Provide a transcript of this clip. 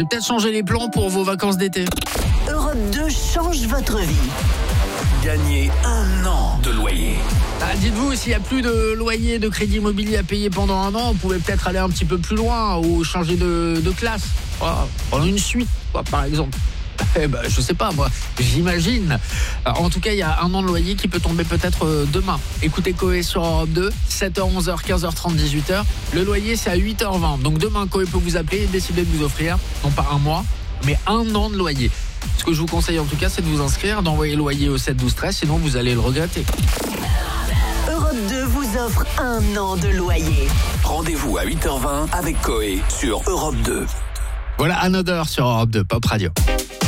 vais peut-être changer les plans pour vos vacances d'été. Europe 2 change votre vie. Gagnez 1 an de loyer. Dites-vous, s'il n'y a plus de loyer, de crédit immobilier à payer pendant 1 an, vous pouvez peut-être aller un petit peu plus loin ou changer de classe. Voilà, pendant une suite, quoi, par exemple. Je sais pas, moi, j'imagine. En tout cas, il y a 1 an de loyer qui peut tomber peut-être demain. Écoutez Coé sur Europe 2, 7h, 11h, 15h30, 18h. Le loyer, c'est à 8h20. Donc demain, Coé peut vous appeler et décider de vous offrir, non pas 1 mois, mais 1 an de loyer. Ce que je vous conseille en tout cas, c'est de vous inscrire, d'envoyer le loyer au 7 12 13, sinon vous allez le regretter. Europe 2 vous offre 1 an de loyer. Rendez-vous à 8h20 avec Coé sur Europe 2. Voilà Another sur Europe 2, Pop Radio.